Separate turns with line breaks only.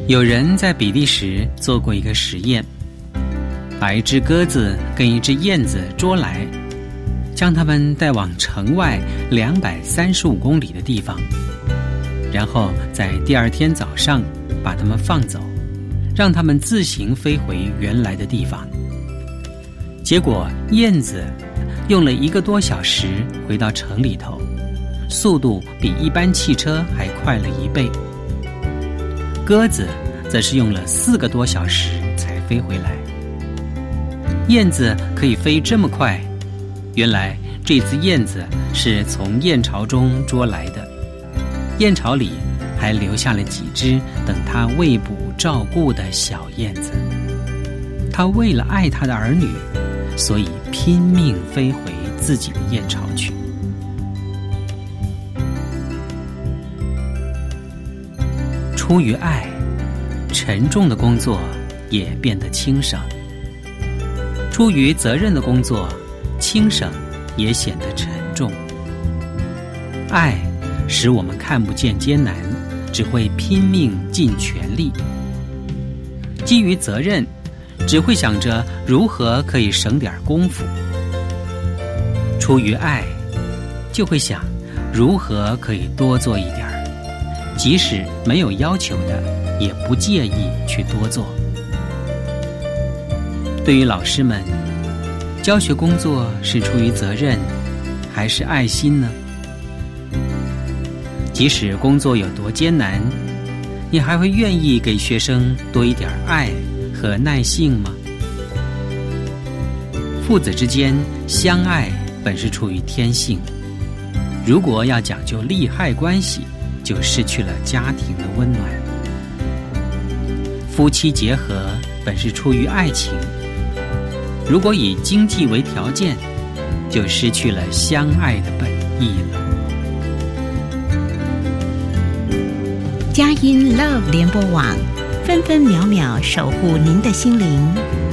有人在比利时做过一个实验，把一只鸽子跟一只燕子捉来，将它们带往城外235公里的地方，然后在第二天早上把它们放走，让它们自行飞回原来的地方。结果燕子用了1个多小时回到城里头，速度比一般汽车还快了1倍。鸽子则是用了4个多小时才飞回来。燕子可以飞这么快，原来这只燕子是从燕巢中捉来的，燕巢里还留下了几只等它喂哺照顾的小燕子。它为了爱它的儿女，所以拼命飞回自己的燕巢去。出于爱，沉重的工作也变得轻省；出于责任的工作，轻省也显得沉重。爱使我们看不见艰难，只会拼命尽全力；基于责任，只会想着如何可以省点功夫；出于爱，就会想如何可以多做一点，即使没有要求的，也不介意去多做。对于老师们，教学工作是出于责任还是爱心呢？即使工作有多艰难，你还会愿意给学生多一点爱和耐性吗？父子之间相爱本是出于天性，如果要讲究利害关系，就失去了家庭的温暖。夫妻结合本是出于爱情，如果以经济为条件，就失去了相爱的本意了。
佳音 Love 联播网，分分秒秒守护您的心灵。